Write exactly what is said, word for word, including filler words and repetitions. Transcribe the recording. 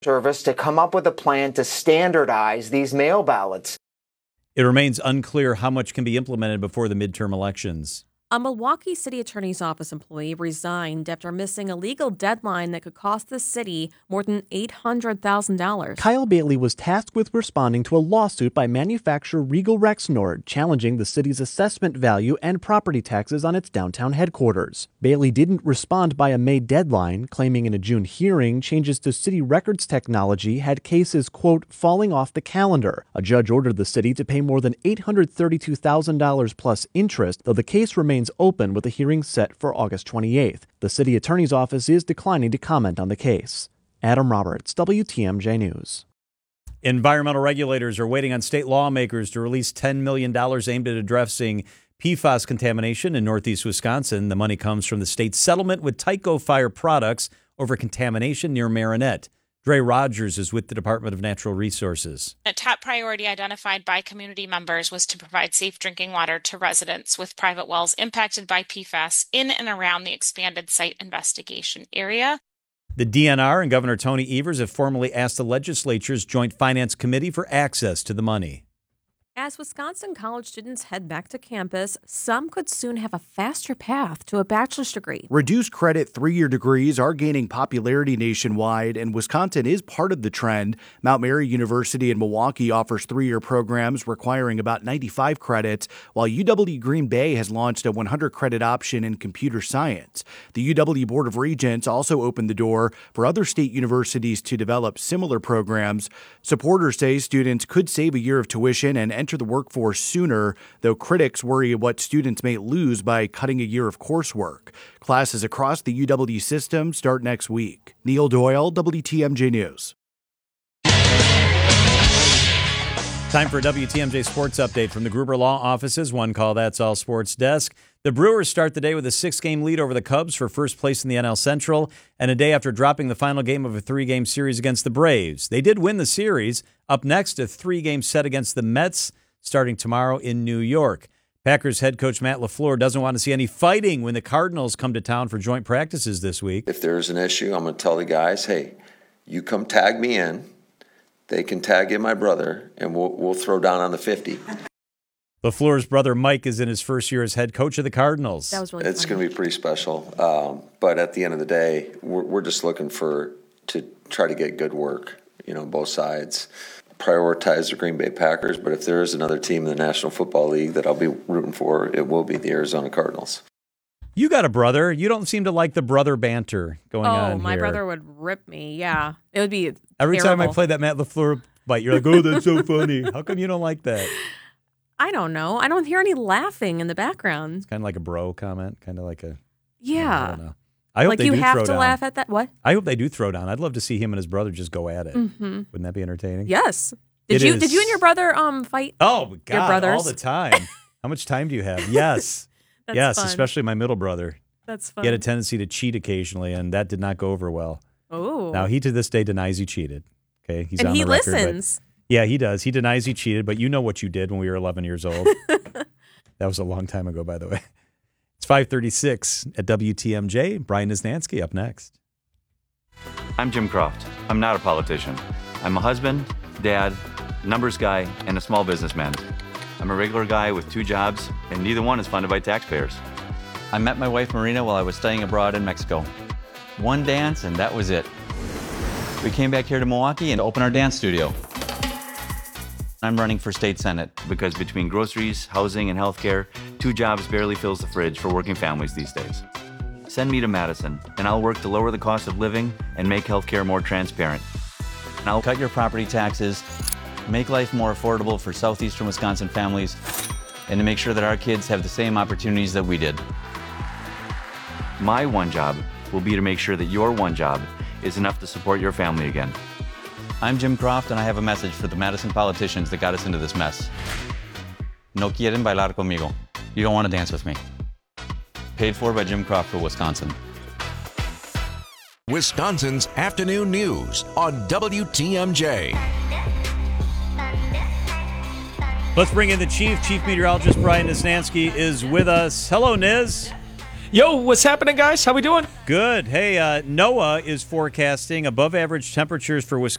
Service to come up with a plan to standardize these mail ballots. It remains unclear how much can be implemented before the midterm elections. A Milwaukee City Attorney's Office employee resigned after missing a legal deadline that could cost the city more than eight hundred thousand dollars. Kyle Bailey was tasked with responding to a lawsuit by manufacturer Regal Rexnord challenging the city's assessment value and property taxes on its downtown headquarters. Bailey didn't respond by a May deadline, claiming in a June hearing changes to city records technology had cases, quote, falling off the calendar. A judge ordered the city to pay more than eight hundred thirty-two thousand dollars plus interest, though the case remains open with a hearing set for August twenty-eighth. The city attorney's office is declining to comment on the case. Adam Roberts, W T M J News. Environmental regulators are waiting on state lawmakers to release ten million dollars aimed at addressing P FAS contamination in northeast Wisconsin. The money comes from the state's settlement with Tyco Fire Products over contamination near Marinette. Dre Rogers is with the Department of Natural Resources. A top priority identified by community members was to provide safe drinking water to residents with private wells impacted by P FAS in and around the expanded site investigation area. The D N R and Governor Tony Evers have formally asked the legislature's Joint Finance Committee for access to the money. As Wisconsin college students head back to campus, some could soon have a faster path to a bachelor's degree. Reduced credit three-year degrees are gaining popularity nationwide, and Wisconsin is part of the trend. Mount Mary University in Milwaukee offers three-year programs requiring about ninety-five credits, while U W Green Bay has launched a one hundred credit option in computer science. The U W Board of Regents also opened the door for other state universities to develop similar programs. Supporters say students could save a year of tuition and enter the workforce sooner, though critics worry what students may lose by cutting a year of coursework. Classes across the U W system start next week. Neil Doyle, W T M J News. Time for a W T M J Sports Update from the Gruber Law Offices. One call, that's all sports desk. The Brewers start the day with a six-game lead over the Cubs for first place in the N L Central, and a day after dropping the final game of a three-game series against the Braves. They did win the series. Up next, a three-game set against the Mets, starting tomorrow in New York. Packers head coach Matt LaFleur doesn't want to see any fighting when the Cardinals come to town for joint practices this week. If there's an issue, I'm going to tell the guys, hey, you come tag me in. They can tag in my brother, and we'll we'll throw down on the fifty. LaFleur's brother Mike is in his first year as head coach of the Cardinals. That was really It's funny. going to be pretty special. Um, but at the end of the day, we're, we're just looking for to try to get good work, you know, both sides. Prioritize the Green Bay Packers, but if there is another team in the National Football League that I'll be rooting for, it will be the Arizona Cardinals. You got a brother. You don't seem to like the brother banter going oh, on here. Oh, my brother would rip me. Yeah. It would be Every terrible. time I play that Matt LaFleur bite, you're like, oh, that's so funny. How come you don't like that? I don't know. I don't hear any laughing in the background. It's kind of like a bro comment, kind of like a... Yeah. I don't know. I hope like they you do have throw to down. laugh at that. What? I hope they do throw down. I'd love to see him and his brother just go at it. Mm-hmm. Wouldn't that be entertaining? Yes. Did It you is. did you and your brother um fight? Oh, God, your brothers? all the time. How much time do you have? Yes. That's yes, fun. especially my middle brother. That's fun. He had a tendency to cheat occasionally, and that did not go over well. Oh. Now, he to this day denies he cheated. Okay, he's and on he the record. but- listens. Yeah, he does. He denies he cheated, but you know what you did when we were eleven years old. That was a long time ago, by the way. It's five thirty-six at W T M J. Brian Nisnansky up next. I'm Jim Croft. I'm not a politician. I'm a husband, dad, numbers guy, and a small businessman. I'm a regular guy with two jobs, and neither one is funded by taxpayers. I met my wife Marina while I was studying abroad in Mexico. One dance, and that was it. We came back here to Milwaukee and opened our dance studio. I'm running for state senate Because between groceries, housing, and healthcare, two jobs barely fills the fridge for working families these days. Send me to Madison, and I'll work to lower the cost of living and make healthcare more transparent. and I'll cut your property taxes, make life more affordable for southeastern Wisconsin families, and to make sure that our kids have the same opportunities that we did. My one job will be to make sure that your one job is enough to support your family again. I'm Jim Croft, and I have a message for the Madison politicians that got us into this mess. No quieren bailar conmigo. You don't want to dance with me. Paid for by Jim Croft for Wisconsin. Wisconsin's afternoon news on W T M J. Let's bring in the chief. Chief meteorologist Brian Nisnansky is with us. Hello, Niz. Yo, what's happening, guys? How we doing? Good. Hey, uh, NOAA is forecasting above average temperatures for Wisconsin